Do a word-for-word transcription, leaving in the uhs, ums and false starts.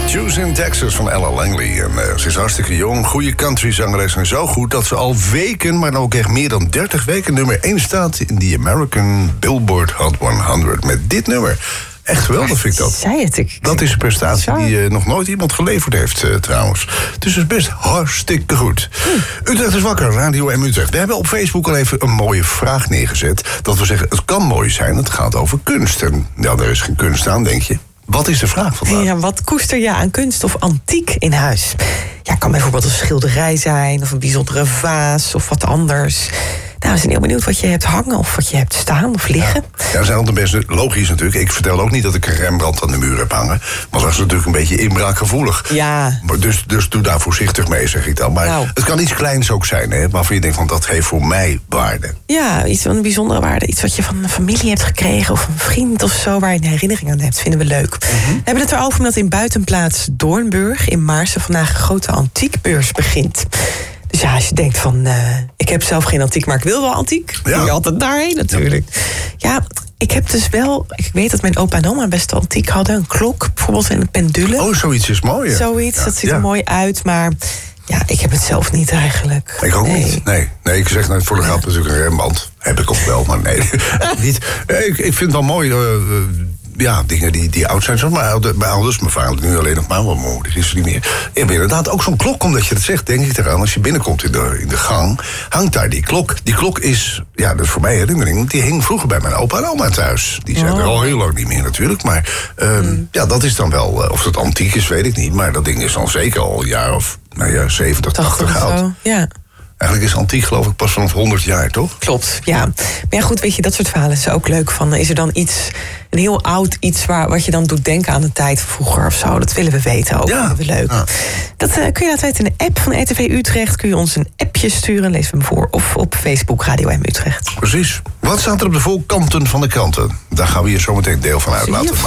Juice in Texas van Ella Langley. En, uh, ze is hartstikke jong, goede countryzangeres en zo goed dat ze al weken, maar ook echt meer dan dertig weken nummer één staat in de American Billboard Hot honderd met dit nummer. Echt geweldig vind ik dat. Zei het, ik... Dat is een prestatie die uh, nog nooit iemand geleverd heeft uh, trouwens. Dus het is best hartstikke goed. Hm. Utrecht is wakker, Radio M Utrecht. We hebben op Facebook al even een mooie vraag neergezet. Dat we zeggen, het kan mooi zijn, het gaat over kunst. En ja, er is geen kunst aan, denk je. Wat is de vraag vandaag? Ja, wat koester je aan kunst of antiek in huis? Ja, kan bijvoorbeeld een schilderij zijn, of een bijzondere vaas, of wat anders. Nou, we zijn heel benieuwd wat je hebt hangen, of wat je hebt staan of liggen. Ja, ja, dat zijn altijd best logisch natuurlijk. Ik vertel ook niet dat ik een Rembrandt aan de muur heb hangen. Maar dat is natuurlijk een beetje inbraakgevoelig. Ja. Maar dus, dus doe daar voorzichtig mee, zeg ik dan. Maar nou. Het kan iets kleins ook zijn, hè, waarvan je denkt van dat heeft voor mij waarde. Ja, iets van een bijzondere waarde. Iets wat je van een familie hebt gekregen, of een vriend of zo, waar je een herinnering aan hebt. Vinden we leuk. Mm-hmm. We hebben het erover omdat in buitenplaats Doornburg in Maarsen vandaag een grote antiekbeurs begint. Dus ja, als je denkt van, uh, ik heb zelf geen antiek, maar ik wil wel antiek. Ja. Moet je altijd daarheen natuurlijk. Ja. ja, ik heb dus wel, ik weet dat mijn opa en oma best wel antiek hadden. Een klok bijvoorbeeld en een pendule. Oh, zoiets is mooi. Ja. Zoiets, ja. dat ziet ja. er mooi uit, maar ja, ik heb het zelf niet eigenlijk. Ik ook nee. niet. Nee, nee, ik zeg net voor de grap natuurlijk een Rembrandt. Heb ik ook wel, maar nee. niet. Ik, ik vind het wel mooi. Uh, Ja, dingen die, die oud zijn. Zoals mijn ouders, mijn vader nu alleen nog maar, maar mijn moeder is er niet meer. Je hebt inderdaad ook zo'n klok, omdat je dat zegt, denk ik eraan. Als je binnenkomt in de, in de gang, hangt daar die klok. Die klok is, ja, dat is voor mij herinnering, want die hing vroeger bij mijn opa en oma thuis. Die zijn oh. er al heel lang niet meer natuurlijk. Maar um, mm. ja, dat is dan wel, uh, of het antiek is, weet ik niet. Maar dat ding is dan zeker al een jaar of, nou ja, zeventig, tachtig oud. Zo, ja. Eigenlijk is antiek geloof ik pas vanaf honderd jaar, toch? Klopt, ja. Maar ja, goed, weet je, dat soort verhalen is ook leuk. Van, is er dan iets, een heel oud iets waar, wat je dan doet denken aan de tijd vroeger of zo? Dat willen we weten ook. Ja. Dat vinden we leuk. Ja. Dat uh, kun je laten weten in de app van R T V Utrecht. Kun je ons een appje sturen, lees hem voor. Of op Facebook Radio M Utrecht. Precies. Wat staat er op de voorkanten van de kranten? Daar gaan we hier zometeen deel van uitlaten.